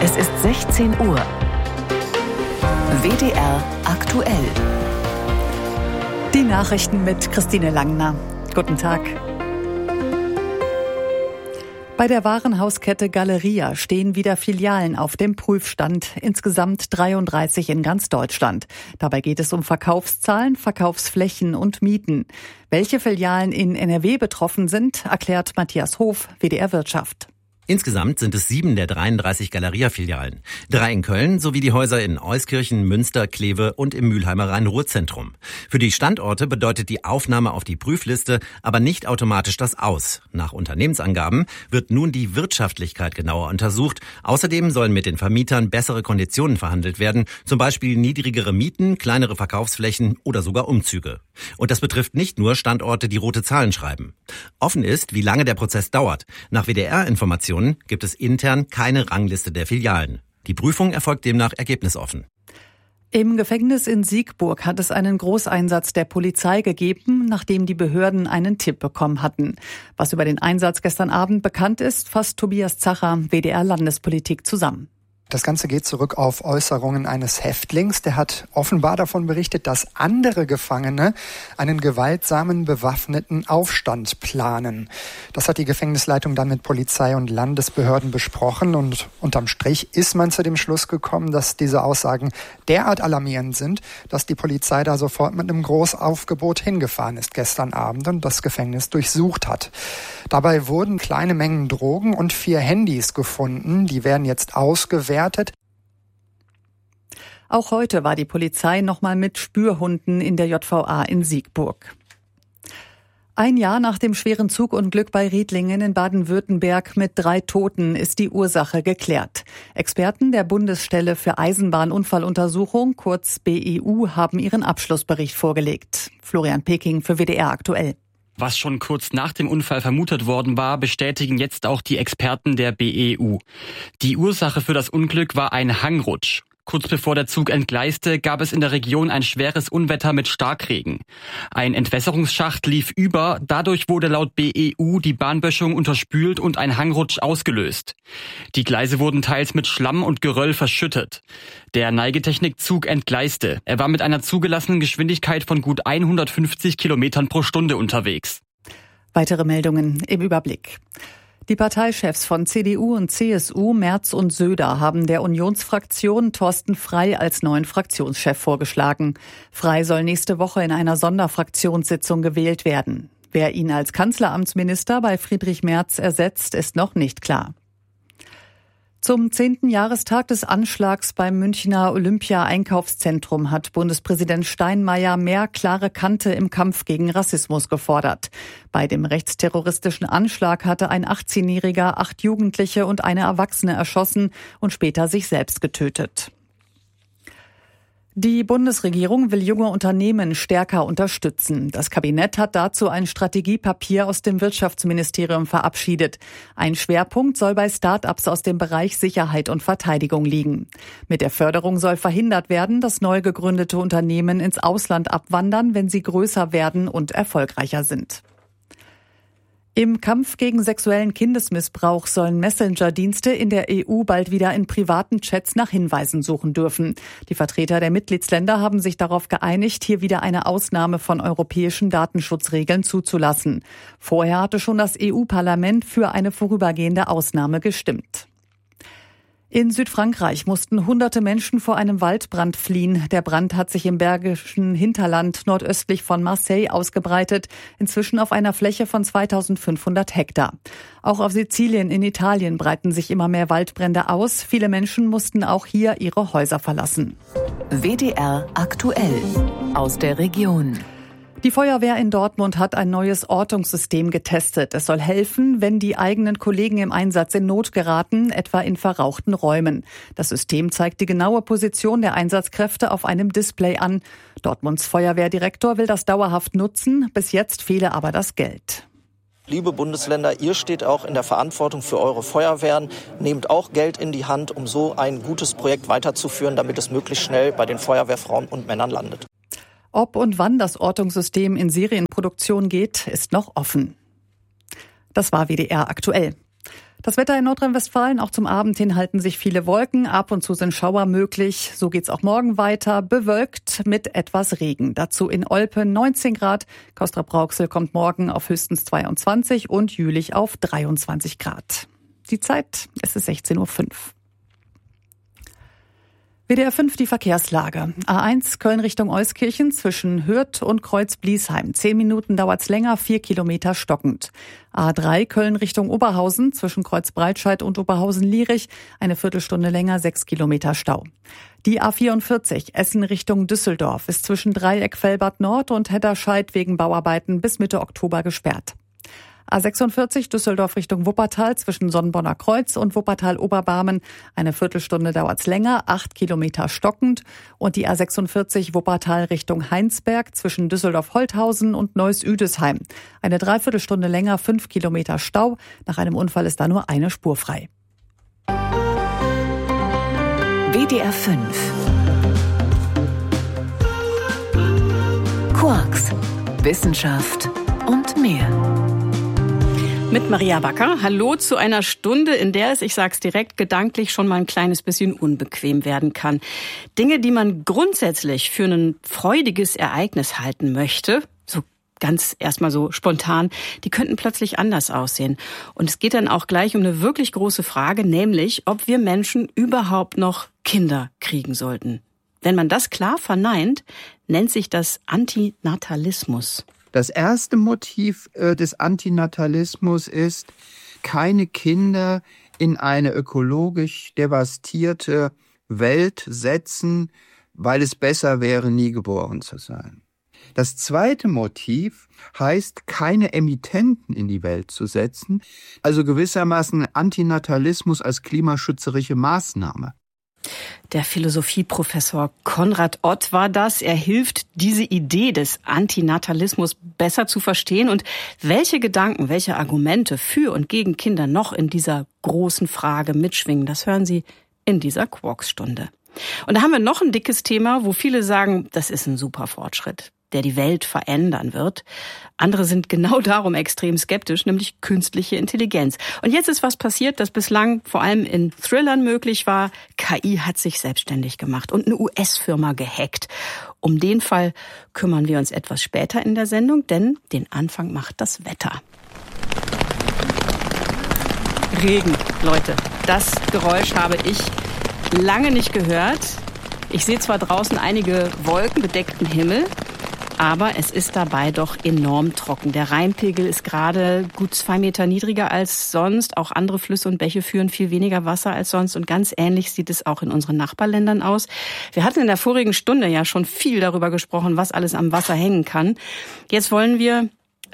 Es ist 16 Uhr. WDR aktuell. Die Nachrichten mit Christine Langner. Guten Tag. Bei der Warenhauskette Galeria stehen wieder Filialen auf dem Prüfstand, insgesamt 33 in ganz Deutschland. Dabei geht es um Verkaufszahlen, Verkaufsflächen und Mieten. Welche Filialen in NRW betroffen sind, erklärt Matthias Hof, WDR Wirtschaft. Insgesamt sind es 7 der 33 Galeria-Filialen. 3 in Köln sowie die Häuser in Euskirchen, Münster, Kleve und im Mülheimer Rhein-Ruhr-Zentrum. Für die Standorte bedeutet die Aufnahme auf die Prüfliste aber nicht automatisch das Aus. Nach Unternehmensangaben wird nun die Wirtschaftlichkeit genauer untersucht. Außerdem sollen mit den Vermietern bessere Konditionen verhandelt werden, zum Beispiel niedrigere Mieten, kleinere Verkaufsflächen oder sogar Umzüge. Und das betrifft nicht nur Standorte, die rote Zahlen schreiben. Offen ist, wie lange der Prozess dauert. Nach WDR-Informationen gibt es intern keine Rangliste der Filialen. Die Prüfung erfolgt demnach ergebnisoffen. Im Gefängnis in Siegburg hat es einen Großeinsatz der Polizei gegeben, nachdem die Behörden einen Tipp bekommen hatten. Was über den Einsatz gestern Abend bekannt ist, fasst Tobias Zacher, WDR Landespolitik, zusammen. Das Ganze geht zurück auf Äußerungen eines Häftlings. Der hat offenbar davon berichtet, dass andere Gefangene einen gewaltsamen, bewaffneten Aufstand planen. Das hat die Gefängnisleitung dann mit Polizei und Landesbehörden besprochen. Und unterm Strich ist man zu dem Schluss gekommen, dass diese Aussagen derart alarmierend sind, dass die Polizei da sofort mit einem Großaufgebot hingefahren ist gestern Abend und das Gefängnis durchsucht hat. Dabei wurden kleine Mengen Drogen und 4 Handys gefunden. Die werden jetzt ausgewertet. Auch heute war die Polizei nochmal mit Spürhunden in der JVA in Siegburg. Ein Jahr nach dem schweren Zugunglück bei Riedlingen in Baden-Württemberg mit 3 Toten ist die Ursache geklärt. Experten der Bundesstelle für Eisenbahnunfalluntersuchung, kurz BEU, haben ihren Abschlussbericht vorgelegt. Florian Peking für WDR aktuell. Was schon kurz nach dem Unfall vermutet worden war, bestätigen jetzt auch die Experten der BEU. Die Ursache für das Unglück war ein Hangrutsch. Kurz bevor der Zug entgleiste, gab es in der Region ein schweres Unwetter mit Starkregen. Ein Entwässerungsschacht lief über, dadurch wurde laut BEU die Bahnböschung unterspült und ein Hangrutsch ausgelöst. Die Gleise wurden teils mit Schlamm und Geröll verschüttet. Der Neigetechnikzug entgleiste. Er war mit einer zugelassenen Geschwindigkeit von gut 150 Kilometern pro Stunde unterwegs. Weitere Meldungen im Überblick. Die Parteichefs von CDU und CSU, Merz und Söder, haben der Unionsfraktion Thorsten Frey als neuen Fraktionschef vorgeschlagen. Frey soll nächste Woche in einer Sonderfraktionssitzung gewählt werden. Wer ihn als Kanzleramtsminister bei Friedrich Merz ersetzt, ist noch nicht klar. Zum 10. Jahrestag des Anschlags beim Münchner Olympia-Einkaufszentrum hat Bundespräsident Steinmeier mehr klare Kante im Kampf gegen Rassismus gefordert. Bei dem rechtsterroristischen Anschlag hatte ein 18-Jähriger 8 Jugendliche und eine Erwachsene erschossen und später sich selbst getötet. Die Bundesregierung will junge Unternehmen stärker unterstützen. Das Kabinett hat dazu ein Strategiepapier aus dem Wirtschaftsministerium verabschiedet. Ein Schwerpunkt soll bei Start-ups aus dem Bereich Sicherheit und Verteidigung liegen. Mit der Förderung soll verhindert werden, dass neu gegründete Unternehmen ins Ausland abwandern, wenn sie größer werden und erfolgreicher sind. Im Kampf gegen sexuellen Kindesmissbrauch sollen Messenger-Dienste in der EU bald wieder in privaten Chats nach Hinweisen suchen dürfen. Die Vertreter der Mitgliedsländer haben sich darauf geeinigt, hier wieder eine Ausnahme von europäischen Datenschutzregeln zuzulassen. Vorher hatte schon das EU-Parlament für eine vorübergehende Ausnahme gestimmt. In Südfrankreich mussten hunderte Menschen vor einem Waldbrand fliehen. Der Brand hat sich im bergischen Hinterland nordöstlich von Marseille ausgebreitet, inzwischen auf einer Fläche von 2500 Hektar. Auch auf Sizilien in Italien breiten sich immer mehr Waldbrände aus. Viele Menschen mussten auch hier ihre Häuser verlassen. WDR aktuell aus der Region. Die Feuerwehr in Dortmund hat ein neues Ortungssystem getestet. Es soll helfen, wenn die eigenen Kollegen im Einsatz in Not geraten, etwa in verrauchten Räumen. Das System zeigt die genaue Position der Einsatzkräfte auf einem Display an. Dortmunds Feuerwehrdirektor will das dauerhaft nutzen. Bis jetzt fehle aber das Geld. Liebe Bundesländer, ihr steht auch in der Verantwortung für eure Feuerwehren. Nehmt auch Geld in die Hand, um so ein gutes Projekt weiterzuführen, damit es möglichst schnell bei den Feuerwehrfrauen und Männern landet. Ob und wann das Ortungssystem in Serienproduktion geht, ist noch offen. Das war WDR aktuell. Das Wetter in Nordrhein-Westfalen, auch zum Abend hin halten sich viele Wolken. Ab und zu sind Schauer möglich. So geht's auch morgen weiter. Bewölkt mit etwas Regen. Dazu in Olpe 19 Grad. Castrop-Rauxel kommt morgen auf höchstens 22 und Jülich auf 23 Grad. Die Zeit, es ist 16:05 Uhr. WDR 5 die Verkehrslage. A1 Köln Richtung Euskirchen zwischen Hürth und Kreuz-Bliesheim. 10 Minuten dauert's länger, 4 Kilometer stockend. A3 Köln Richtung Oberhausen zwischen Kreuz-Breitscheid und Oberhausen-Lierich. Eine Viertelstunde länger, 6 Kilometer Stau. Die A44 Essen Richtung Düsseldorf ist zwischen Dreieck Velbert Nord und Hedderscheid wegen Bauarbeiten bis Mitte Oktober gesperrt. A46 Düsseldorf Richtung Wuppertal zwischen Sonnenbonner Kreuz und Wuppertal-Oberbarmen. Eine Viertelstunde dauert's länger, 8 Kilometer stockend. Und die A46 Wuppertal Richtung Heinsberg zwischen Düsseldorf-Holthausen und Neuss-Üdesheim. Eine Dreiviertelstunde länger, 5 Kilometer Stau. Nach einem Unfall ist da nur eine Spur frei. WDR 5 Quarks, Wissenschaft und mehr. Mit Maria Backer. Hallo zu einer Stunde, in der es, ich sag's direkt, gedanklich schon mal ein kleines bisschen unbequem werden kann. Dinge, die man grundsätzlich für ein freudiges Ereignis halten möchte, so ganz erstmal so spontan, die könnten plötzlich anders aussehen. Und es geht dann auch gleich um eine wirklich große Frage, nämlich, ob wir Menschen überhaupt noch Kinder kriegen sollten. Wenn man das klar verneint, nennt sich das Antinatalismus. Das erste Motiv des Antinatalismus ist, keine Kinder in eine ökologisch devastierte Welt setzen, weil es besser wäre, nie geboren zu sein. Das zweite Motiv heißt, keine Emittenten in die Welt zu setzen, also gewissermaßen Antinatalismus als klimaschützerische Maßnahme. Der Philosophieprofessor Konrad Ott war das. Er hilft, diese Idee des Antinatalismus besser zu verstehen und welche Gedanken, welche Argumente für und gegen Kinder noch in dieser großen Frage mitschwingen. Das hören Sie in dieser Quarks-Stunde. Und da haben wir noch ein dickes Thema, wo viele sagen, das ist ein super Fortschritt, der die Welt verändern wird. Andere sind genau darum extrem skeptisch, nämlich künstliche Intelligenz. Und jetzt ist was passiert, das bislang vor allem in Thrillern möglich war. KI hat sich selbstständig gemacht und eine US-Firma gehackt. Um den Fall kümmern wir uns etwas später in der Sendung, denn den Anfang macht das Wetter. Regen, Leute, das Geräusch habe ich lange nicht gehört. Ich sehe zwar draußen einige wolkenbedeckten Himmel, aber es ist dabei doch enorm trocken. Der Rheinpegel ist gerade gut 2 Meter niedriger als sonst. Auch andere Flüsse und Bäche führen viel weniger Wasser als sonst. Und ganz ähnlich sieht es auch in unseren Nachbarländern aus. Wir hatten in der vorigen Stunde ja schon viel darüber gesprochen, was alles am Wasser hängen kann. Jetzt wollen wir...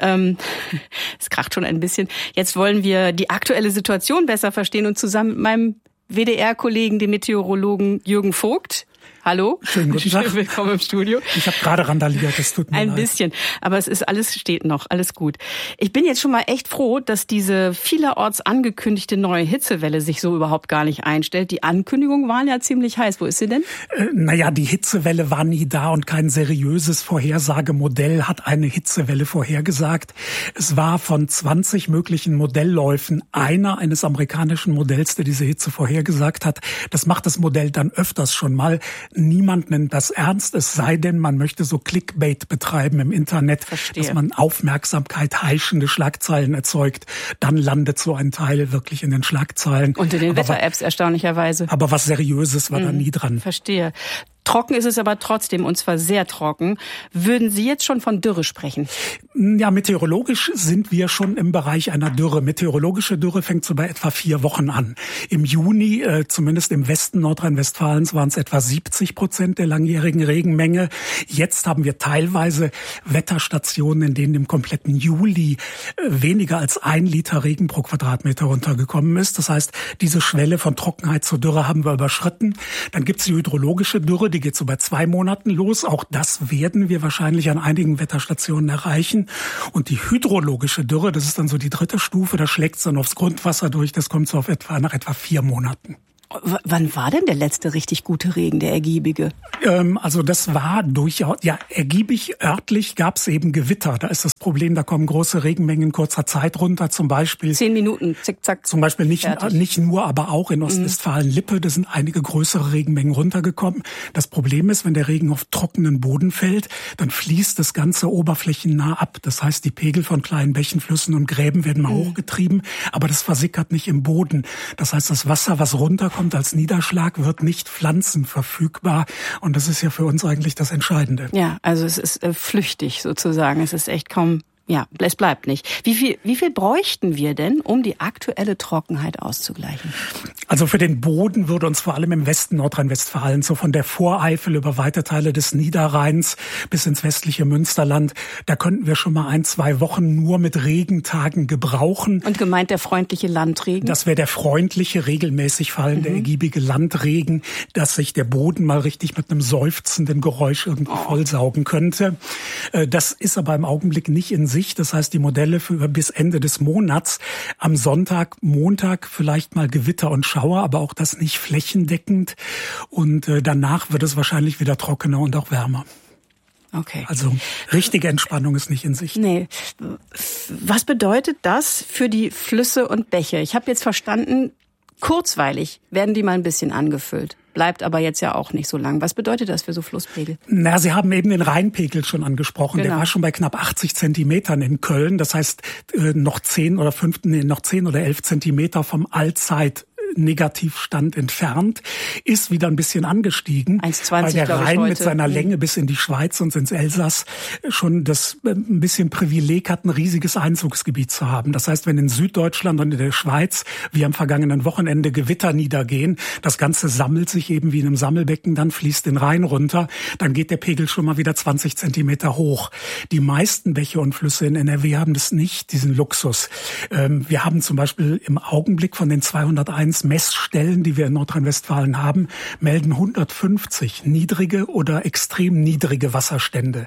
es kracht schon ein bisschen. Jetzt wollen wir die aktuelle Situation besser verstehen und zusammen mit meinem WDR-Kollegen, dem Meteorologen Jürgen Vogt. Hallo. Schönen guten Tag. Willkommen im Studio. Ich habe gerade randaliert, das tut mir leid. Ein bisschen, aber es ist alles steht noch, alles gut. Ich bin jetzt schon mal echt froh, dass diese vielerorts angekündigte neue Hitzewelle sich so überhaupt gar nicht einstellt. Die Ankündigungen waren ja ziemlich heiß. Wo ist sie denn? Die Hitzewelle war nie da und kein seriöses Vorhersagemodell hat eine Hitzewelle vorhergesagt. Es war von 20 möglichen Modellläufen einer eines amerikanischen Modells, der diese Hitze vorhergesagt hat. Das macht das Modell dann öfters schon mal. Niemand nimmt das ernst, es sei denn, man möchte so Clickbait betreiben im Internet, Verstehe. Dass man Aufmerksamkeit heischende Schlagzeilen erzeugt. Dann landet so ein Teil wirklich in den Schlagzeilen. Und in den Wetter-Apps erstaunlicherweise. Aber was Seriöses war da nie dran. Verstehe. Trocken ist es aber trotzdem, und zwar sehr trocken. Würden Sie jetzt schon von Dürre sprechen? Ja, meteorologisch sind wir schon im Bereich einer Dürre. Meteorologische Dürre fängt so bei etwa 4 Wochen an. Im Juni, zumindest im Westen Nordrhein-Westfalens, waren es etwa 70% der langjährigen Regenmenge. Jetzt haben wir teilweise Wetterstationen, in denen im kompletten Juli weniger als 1 Liter Regen pro Quadratmeter runtergekommen ist. Das heißt, diese Schwelle von Trockenheit zur Dürre haben wir überschritten. Dann gibt es die hydrologische Dürre, die geht so bei 2 Monaten los. Auch das werden wir wahrscheinlich an einigen Wetterstationen erreichen. Und die hydrologische Dürre, das ist dann so die 3. Stufe, da schlägt es dann aufs Grundwasser durch. Das kommt so nach etwa 4 Monaten. Wann war denn der letzte richtig gute Regen, der ergiebige? Also das war durchaus, ergiebig örtlich gab es eben Gewitter. Da ist das Problem, da kommen große Regenmengen in kurzer Zeit runter, zum Beispiel 10 Minuten, zickzack. Zum Beispiel nicht nur, aber auch in Ostwestfalen-Lippe, da sind einige größere Regenmengen runtergekommen. Das Problem ist, wenn der Regen auf trockenen Boden fällt, dann fließt das Ganze oberflächennah ab. Das heißt, die Pegel von kleinen Bächen, Flüssen und Gräben werden mal hochgetrieben, aber das versickert nicht im Boden. Das heißt, das Wasser, was runterkommt als Niederschlag, wird nicht pflanzenverfügbar. Und das ist ja für uns eigentlich das Entscheidende. Ja, also es ist flüchtig sozusagen. Es ist echt kaum, es bleibt nicht. Wie viel bräuchten wir denn, um die aktuelle Trockenheit auszugleichen? Also für den Boden würde uns vor allem im Westen Nordrhein-Westfalen, so von der Voreifel über weite Teile des Niederrheins bis ins westliche Münsterland, da könnten wir schon mal 1-2 Wochen nur mit Regentagen gebrauchen. Und gemeint der freundliche Landregen? Das wäre der freundliche, regelmäßig fallende, ergiebige Landregen, dass sich der Boden mal richtig mit einem seufzenden Geräusch irgendwie vollsaugen könnte. Das ist aber im Augenblick nicht in Sicht. Das heißt, die Modelle für bis Ende des Monats, am Sonntag, Montag vielleicht mal Gewitter und Schauer, aber auch das nicht flächendeckend. Und danach wird es wahrscheinlich wieder trockener und auch wärmer. Okay. Also richtige Entspannung ist nicht in Sicht. Nee. Was bedeutet das für die Flüsse und Bäche? Ich habe jetzt verstanden, kurzweilig werden die mal ein bisschen angefüllt. Bleibt aber jetzt ja auch nicht so lang. Was bedeutet das für so Flusspegel? Na, Sie haben eben den Rheinpegel schon angesprochen. Genau. Der war schon bei knapp 80 Zentimetern in Köln. Das heißt, noch 10 oder 11 Zentimeter vom Allzeit-Negativstand entfernt, ist wieder ein bisschen angestiegen, 1,20, weil der Rhein heute mit seiner Länge bis in die Schweiz und ins Elsass schon das ein bisschen Privileg hat, ein riesiges Einzugsgebiet zu haben. Das heißt, wenn in Süddeutschland und in der Schweiz wie am vergangenen Wochenende Gewitter niedergehen, das Ganze sammelt sich eben wie in einem Sammelbecken, dann fließt den Rhein runter, dann geht der Pegel schon mal wieder 20 Zentimeter hoch. Die meisten Bäche und Flüsse in NRW haben das nicht, diesen Luxus. Wir haben zum Beispiel im Augenblick von den 201 Messstellen, die wir in Nordrhein-Westfalen haben, melden 150 niedrige oder extrem niedrige Wasserstände.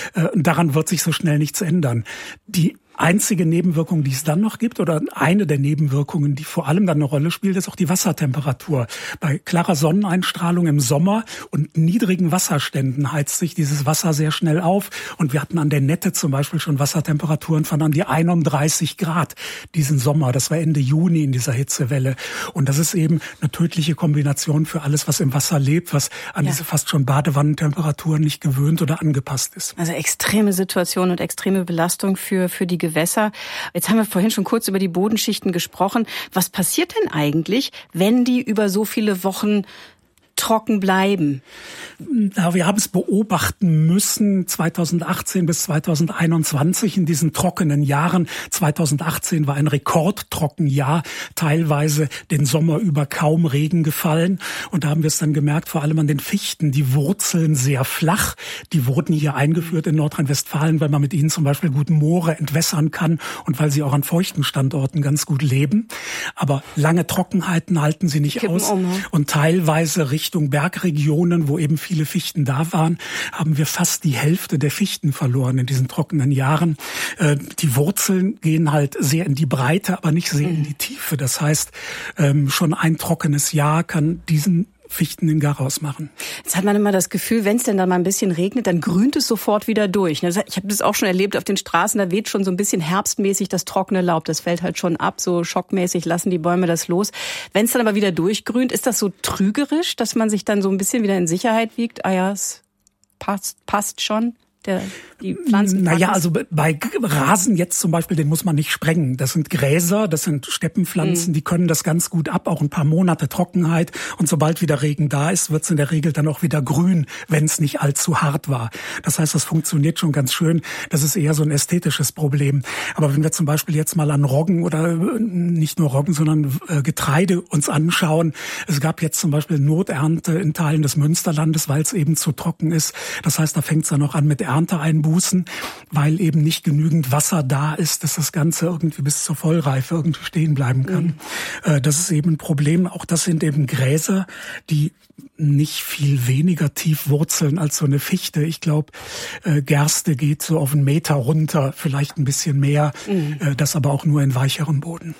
Daran wird sich so schnell nichts ändern. Die einzige Nebenwirkung, die es dann noch gibt, oder eine der Nebenwirkungen, die vor allem dann eine Rolle spielt, ist auch die Wassertemperatur. Bei klarer Sonneneinstrahlung im Sommer und niedrigen Wasserständen heizt sich dieses Wasser sehr schnell auf. Und wir hatten an der Nette zum Beispiel schon Wassertemperaturen von an die 31 Grad diesen Sommer. Das war Ende Juni in dieser Hitzewelle. Und das ist eben eine tödliche Kombination für alles, was im Wasser lebt, was an diese fast schon Badewannentemperaturen nicht gewöhnt oder angepasst ist. Also extreme Situation und extreme Belastung für die Gewässer. Jetzt haben wir vorhin schon kurz über die Bodenschichten gesprochen. Was passiert denn eigentlich, wenn die über so viele Wochen trocken bleiben? Ja, wir haben es beobachten müssen 2018 bis 2021 in diesen trockenen Jahren. 2018 war ein Rekordtrockenjahr, teilweise den Sommer über kaum Regen gefallen. Und da haben wir es dann gemerkt, vor allem an den Fichten, die Wurzeln sehr flach. Die wurden hier eingeführt in Nordrhein-Westfalen, weil man mit ihnen zum Beispiel gut Moore entwässern kann und weil sie auch an feuchten Standorten ganz gut leben. Aber lange Trockenheiten halten sie nicht aus. Und teilweise Richtung Bergregionen, wo eben viele Fichten da waren, haben wir fast die Hälfte der Fichten verloren in diesen trockenen Jahren. Die Wurzeln gehen halt sehr in die Breite, aber nicht sehr in die Tiefe. Das heißt, schon ein trockenes Jahr kann diesen Fichten den Garaus machen. Jetzt hat man immer das Gefühl, wenn es denn da mal ein bisschen regnet, dann grünt es sofort wieder durch. Ich habe das auch schon erlebt auf den Straßen, da weht schon so ein bisschen herbstmäßig das trockene Laub. Das fällt halt schon ab, so schockmäßig lassen die Bäume das los. Wenn es dann aber wieder durchgrünt, ist das so trügerisch, dass man sich dann so ein bisschen wieder in Sicherheit wiegt? Ah ja, es passt schon. Die Pflanzen. Naja, also bei Rasen jetzt zum Beispiel, den muss man nicht sprengen. Das sind Gräser, das sind Steppenpflanzen, die können das ganz gut ab, auch ein paar Monate Trockenheit. Und sobald wieder Regen da ist, wird es in der Regel dann auch wieder grün, wenn es nicht allzu hart war. Das heißt, das funktioniert schon ganz schön. Das ist eher so ein ästhetisches Problem. Aber wenn wir zum Beispiel jetzt mal an Roggen oder nicht nur Roggen, sondern Getreide uns anschauen. Es gab jetzt zum Beispiel Noternte in Teilen des Münsterlandes, weil es eben zu trocken ist. Das heißt, da fängt es dann auch an mit Ernteeinbußen, weil eben nicht genügend Wasser da ist, dass das Ganze irgendwie bis zur Vollreife irgendwie stehen bleiben kann. Das ist eben ein Problem. Auch das sind eben Gräser, die nicht viel weniger tief wurzeln als so eine Fichte. Ich glaube, Gerste geht so auf 1 Meter runter, vielleicht ein bisschen mehr, das aber auch nur in weicherem Boden.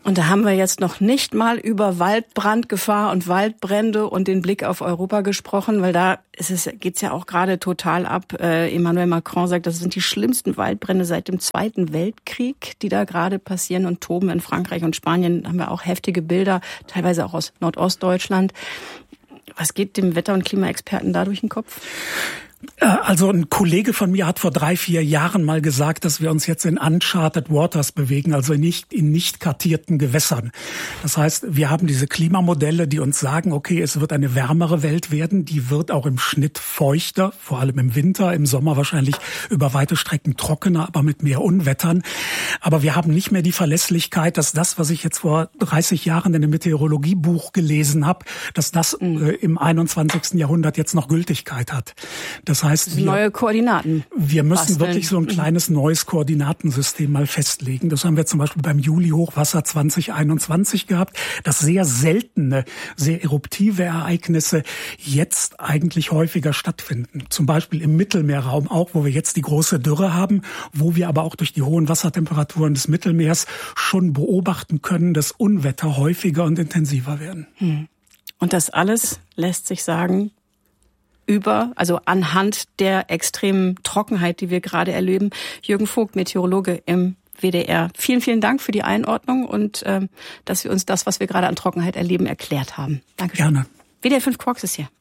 Und da haben wir jetzt noch nicht mal über Waldbrandgefahr und Waldbrände und den Blick auf Europa gesprochen, weil da geht's ja auch gerade total ab. Emmanuel Macron sagt, das sind die schlimmsten Waldbrände seit dem Zweiten Weltkrieg, die da gerade passieren und toben. In Frankreich und Spanien haben wir auch heftige Bilder, teilweise auch aus Nordostdeutschland. Was geht dem Wetter- und Klimaexperten da durch den Kopf? Also ein Kollege von mir hat vor 3-4 Jahren mal gesagt, dass wir uns jetzt in uncharted waters bewegen, also in nicht kartierten Gewässern. Das heißt, wir haben diese Klimamodelle, die uns sagen, okay, es wird eine wärmere Welt werden, die wird auch im Schnitt feuchter, vor allem im Winter, im Sommer wahrscheinlich über weite Strecken trockener, aber mit mehr Unwettern. Aber wir haben nicht mehr die Verlässlichkeit, dass das, was ich jetzt vor 30 Jahren in einem Meteorologiebuch gelesen habe, dass das im 21. Jahrhundert jetzt noch Gültigkeit hat. Das heißt, neue Koordinaten. Wir müssen wirklich so ein kleines neues Koordinatensystem mal festlegen. Das haben wir zum Beispiel beim Juli-Hochwasser 2021 gehabt, dass sehr seltene, sehr eruptive Ereignisse jetzt eigentlich häufiger stattfinden. Zum Beispiel im Mittelmeerraum auch, wo wir jetzt die große Dürre haben, wo wir aber auch durch die hohen Wassertemperaturen des Mittelmeers schon beobachten können, dass Unwetter häufiger und intensiver werden. Und das alles lässt sich sagen, also anhand der extremen Trockenheit, die wir gerade erleben. Jürgen Vogt, Meteorologe im WDR. Vielen, vielen Dank für die Einordnung und dass wir uns das, was wir gerade an Trockenheit erleben, erklärt haben. Dankeschön. Gerne. WDR 5 Quarks ist hier.